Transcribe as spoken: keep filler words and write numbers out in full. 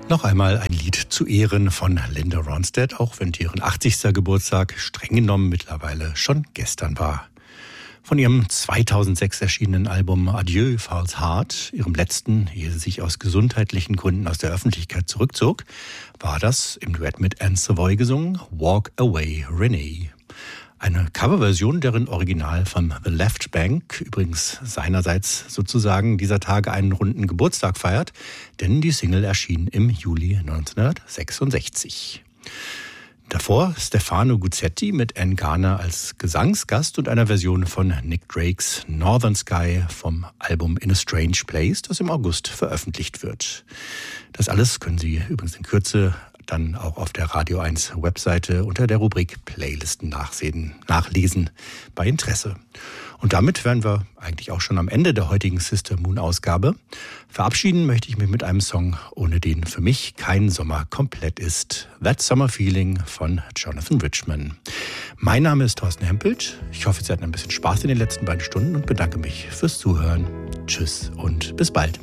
Noch einmal ein Lied zu Ehren von Linda Ronstadt, auch wenn deren achtzigsten Geburtstag streng genommen mittlerweile schon gestern war. Von ihrem zweitausendsechs erschienenen Album Adieu False Heart, ihrem letzten, ehe sie sich aus gesundheitlichen Gründen aus der Öffentlichkeit zurückzog, war das im Duett mit Anne Savoy gesungen Walk Away Renee. Eine Coverversion, deren Original von The Left Bank übrigens seinerseits sozusagen dieser Tage einen runden Geburtstag feiert, denn die Single erschien im Juli neunzehnhundertsechsundsechzig. Davor Stefano Guzzetti mit Ann Garner als Gesangsgast und einer Version von Nick Drakes Northern Sky vom Album In a Strange Place, das im August veröffentlicht wird. Das alles können Sie übrigens in Kürze dann auch auf der Radio eins Webseite unter der Rubrik Playlisten nachsehen, nachlesen bei Interesse. Und damit wären wir eigentlich auch schon am Ende der heutigen Sister Moon Ausgabe. Verabschieden möchte ich mich mit einem Song, ohne den für mich kein Sommer komplett ist. That Summer Feeling von Jonathan Richman. Mein Name ist Thorsten Hempelt. Ich hoffe, Sie hatten ein bisschen Spaß in den letzten beiden Stunden und bedanke mich fürs Zuhören. Tschüss und bis bald.